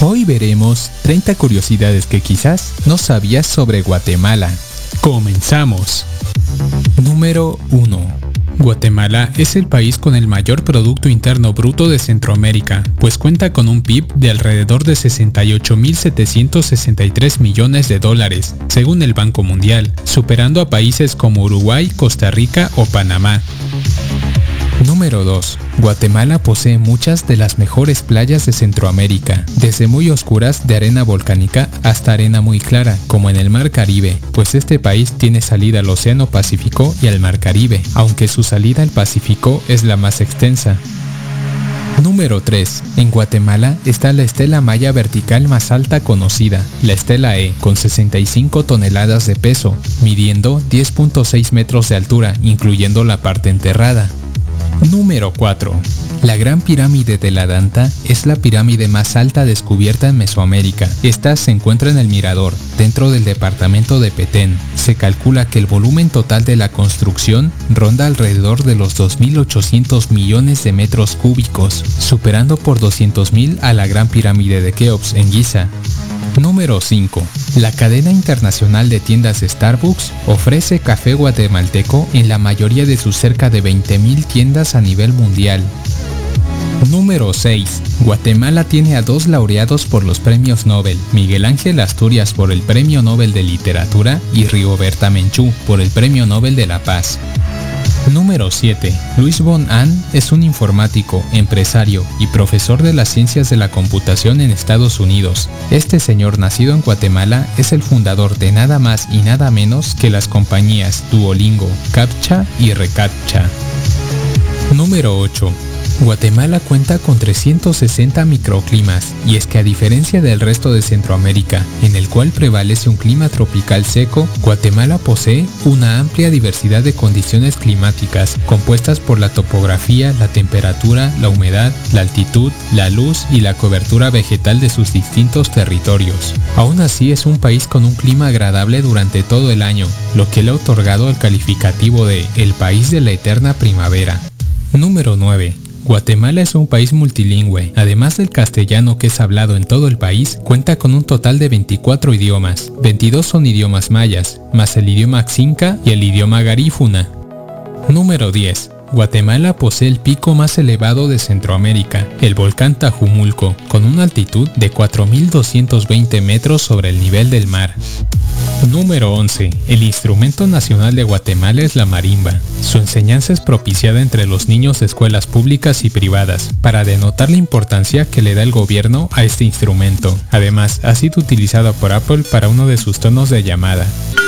Hoy veremos 30 curiosidades que quizás no sabías sobre Guatemala. ¡Comenzamos! Número 1. Guatemala es el país con el mayor Producto Interno Bruto de Centroamérica, pues cuenta con un PIB de alrededor de 68.763 millones de dólares, según el Banco Mundial, superando a países como Uruguay, Costa Rica o Panamá. Número 2. Guatemala posee muchas de las mejores playas de Centroamérica, desde muy oscuras de arena volcánica hasta arena muy clara, como en el Mar Caribe, pues este país tiene salida al Océano Pacífico y al Mar Caribe, aunque su salida al Pacífico es la más extensa. Número 3. En Guatemala está la estela maya vertical más alta conocida, la estela E, con 65 toneladas de peso, midiendo 10.6 metros de altura, incluyendo la parte enterrada. Número 4. La Gran Pirámide de la Danta es la pirámide más alta descubierta en Mesoamérica. Esta se encuentra en El Mirador, dentro del departamento de Petén. Se calcula que el volumen total de la construcción ronda alrededor de los 2.800 millones de metros cúbicos, superando por 200.000 a la Gran Pirámide de Keops en Giza. Número 5. La cadena internacional de tiendas Starbucks ofrece café guatemalteco en la mayoría de sus cerca de 20.000 tiendas a nivel mundial. Número 6. Guatemala tiene a 2 laureados por los premios Nobel, Miguel Ángel Asturias por el Premio Nobel de Literatura y Rigoberta Menchú por el Premio Nobel de la Paz. Número 7. Luis von Ahn es un informático, empresario y profesor de las ciencias de la computación en Estados Unidos. Este señor, nacido en Guatemala, es el fundador de nada más y nada menos que las compañías Duolingo, CAPTCHA y ReCAPTCHA. Número 8. Guatemala cuenta con 360 microclimas, y es que a diferencia del resto de Centroamérica, en el cual prevalece un clima tropical seco, Guatemala posee una amplia diversidad de condiciones climáticas, compuestas por la topografía, la temperatura, la humedad, la altitud, la luz y la cobertura vegetal de sus distintos territorios. Aún así es un país con un clima agradable durante todo el año, lo que le ha otorgado el calificativo de el país de la eterna primavera. Número 9. Guatemala es un país multilingüe. Además del castellano, que es hablado en todo el país, cuenta con un total de 24 idiomas. 22 son idiomas mayas, más el idioma xinca y el idioma garífuna. Número 10. Guatemala posee el pico más elevado de Centroamérica, el volcán Tajumulco, con una altitud de 4.220 metros sobre el nivel del mar. Número 11. El instrumento nacional de Guatemala es la marimba. Su enseñanza es propiciada entre los niños de escuelas públicas y privadas, para denotar la importancia que le da el gobierno a este instrumento. Además, ha sido utilizado por Apple para uno de sus tonos de llamada.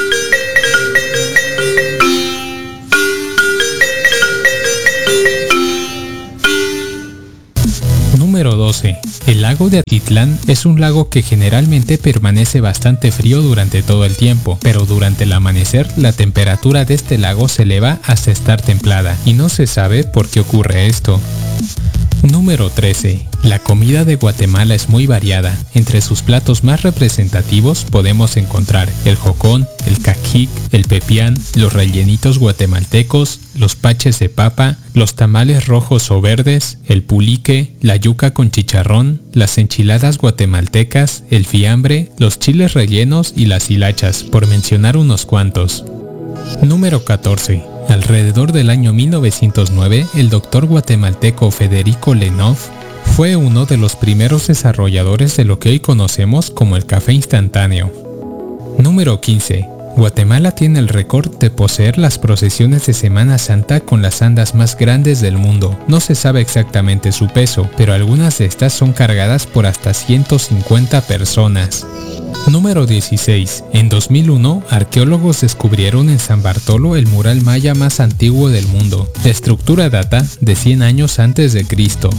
Número 12. El lago de Atitlán es un lago que generalmente permanece bastante frío durante todo el tiempo, pero durante el amanecer la temperatura de este lago se eleva hasta estar templada, y no se sabe por qué ocurre esto. Número 13. La comida de Guatemala es muy variada. Entre sus platos más representativos podemos encontrar el jocón, el caquic, el pepián, los rellenitos guatemaltecos, los paches de papa, los tamales rojos o verdes, el pulique, la yuca con chicharrón, las enchiladas guatemaltecas, el fiambre, los chiles rellenos y las hilachas, por mencionar unos cuantos. Número 14. Alrededor del año 1909, el doctor guatemalteco Federico Lenov fue uno de los primeros desarrolladores de lo que hoy conocemos como el café instantáneo. Número 15. Guatemala tiene el récord de poseer las procesiones de Semana Santa con las andas más grandes del mundo. No se sabe exactamente su peso, pero algunas de estas son cargadas por hasta 150 personas. Número 16. En 2001, arqueólogos descubrieron en San Bartolo el mural maya más antiguo del mundo. La estructura data de 100 años antes de Cristo.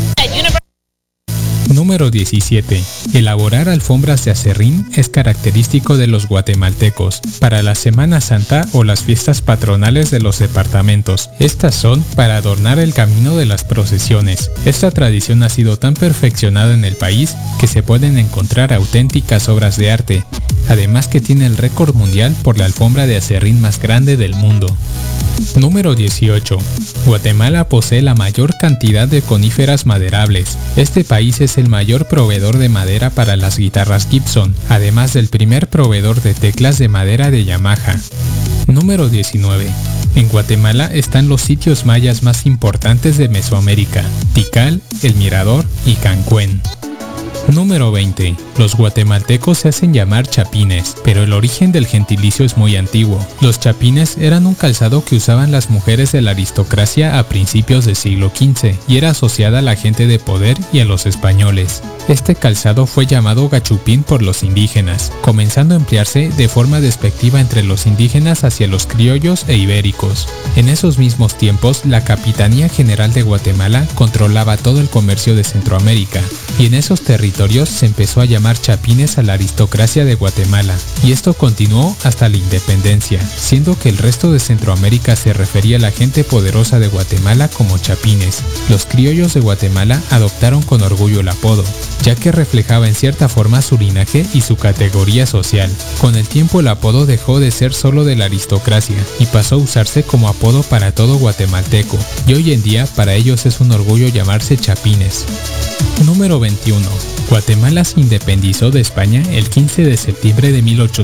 Número 17. Elaborar alfombras de aserrín es característico de los guatemaltecos para la Semana Santa o las fiestas patronales de los departamentos. Estas son para adornar el camino de las procesiones. Esta tradición ha sido tan perfeccionada en el país que se pueden encontrar auténticas obras de arte, además que tiene el récord mundial por la alfombra de aserrín más grande del mundo. Número 18. Guatemala posee la mayor cantidad de coníferas maderables. Este país es el mayor proveedor de madera para las guitarras Gibson, además del primer proveedor de teclas de madera de Yamaha. Número 19. En Guatemala están los sitios mayas más importantes de Mesoamérica: Tikal, El Mirador y Cancuén. Número 20. Los guatemaltecos se hacen llamar chapines, pero el origen del gentilicio es muy antiguo. Los chapines eran un calzado que usaban las mujeres de la aristocracia a principios del siglo XV y era asociada a la gente de poder y a los españoles. Este calzado fue llamado gachupín por los indígenas, comenzando a emplearse de forma despectiva entre los indígenas hacia los criollos e ibéricos. En esos mismos tiempos, la Capitanía General de Guatemala controlaba todo el comercio de Centroamérica, y en esos territorios se empezó a llamar chapines a la aristocracia de Guatemala, y esto continuó hasta la independencia, siendo que el resto de Centroamérica se refería a la gente poderosa de Guatemala como chapines. Los criollos de Guatemala adoptaron con orgullo el apodo, ya que reflejaba en cierta forma su linaje y su categoría social. Con el tiempo el apodo dejó de ser solo de la aristocracia y pasó a usarse como apodo para todo guatemalteco, y hoy en día para ellos es un orgullo llamarse chapines. Número 21. Guatemala se independizó de España el 15 de septiembre de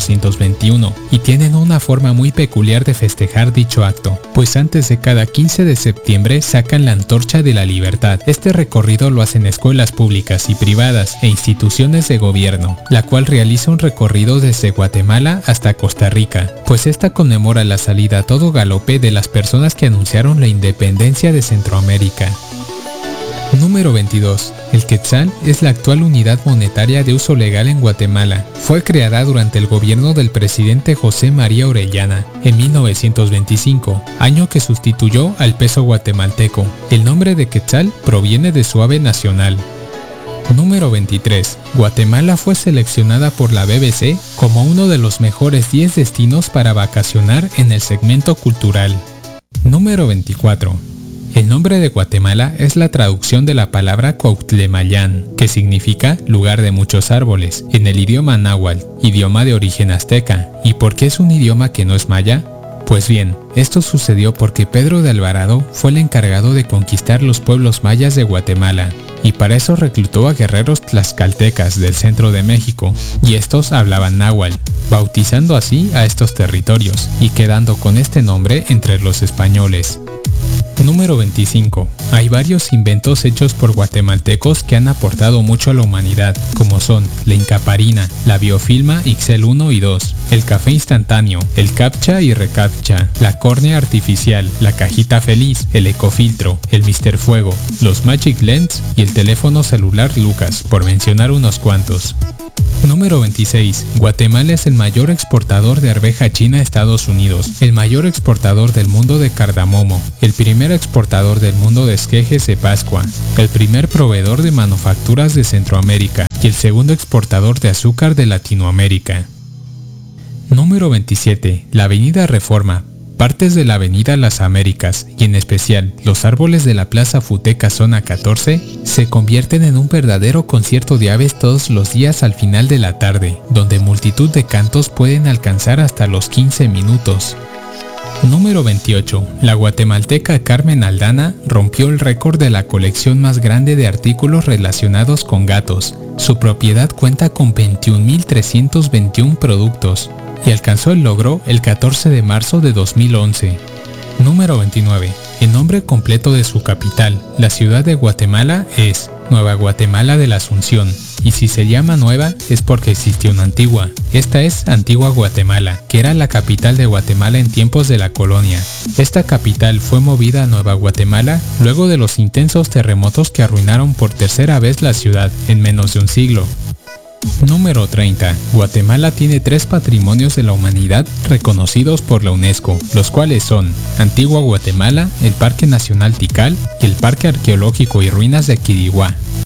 1821 y tienen una forma muy peculiar de festejar dicho acto, pues antes de cada 15 de septiembre sacan la Antorcha de la Libertad. Este recorrido lo hacen escuelas públicas y privadas e instituciones de gobierno, la cual realiza un recorrido desde Guatemala hasta Costa Rica, pues esta conmemora la salida a todo galope de las personas que anunciaron la independencia de Centroamérica. Número 22. El quetzal es la actual unidad monetaria de uso legal en Guatemala. Fue creada durante el gobierno del presidente José María Orellana en 1925, año que sustituyó al peso guatemalteco. El nombre de quetzal proviene de su ave nacional. Número 23. Guatemala fue seleccionada por la BBC como uno de los mejores 10 destinos para vacacionar en el segmento cultural. Número 24. El nombre de Guatemala es la traducción de la palabra Cuautlemayán, que significa lugar de muchos árboles, en el idioma náhuatl, idioma de origen azteca. ¿Y por qué es un idioma que no es maya? Pues bien, esto sucedió porque Pedro de Alvarado fue el encargado de conquistar los pueblos mayas de Guatemala, y para eso reclutó a guerreros tlaxcaltecas del centro de México, y estos hablaban náhuatl, bautizando así a estos territorios, y quedando con este nombre entre los españoles. Número 25. Hay varios inventos hechos por guatemaltecos que han aportado mucho a la humanidad, como son la incaparina, la biofilma XL1 y 2, el café instantáneo, el captcha y recaptcha, la córnea artificial, la cajita feliz, el ecofiltro, el Mr. Fuego, los Magic Lens y el teléfono celular Lucas, por mencionar unos cuantos. Número 26. Guatemala es el mayor exportador de arveja china a Estados Unidos, el mayor exportador del mundo de cardamomo, el primer exportador del mundo de esquejes de Pascua, el primer proveedor de manufacturas de Centroamérica y el segundo exportador de azúcar de Latinoamérica. Número 27. La Avenida Reforma. Partes de la Avenida Las Américas, y en especial los árboles de la Plaza Futeca Zona 14, se convierten en un verdadero concierto de aves todos los días al final de la tarde, donde multitud de cantos pueden alcanzar hasta los 15 minutos. Número 28. La guatemalteca Carmen Aldana rompió el récord de la colección más grande de artículos relacionados con gatos. Su propiedad cuenta con 21.321 productos y alcanzó el logro el 14 de marzo de 2011. Número 29. El nombre completo de su capital, la ciudad de Guatemala, es Nueva Guatemala de la Asunción, y si se llama nueva es porque existió una antigua. Esta es Antigua Guatemala, que era la capital de Guatemala en tiempos de la colonia. Esta capital fue movida a Nueva Guatemala luego de los intensos terremotos que arruinaron por tercera vez la ciudad en menos de un siglo. Número 30. Guatemala tiene 3 patrimonios de la humanidad reconocidos por la UNESCO, los cuales son Antigua Guatemala, el Parque Nacional Tikal y el Parque Arqueológico y Ruinas de Quiriguá.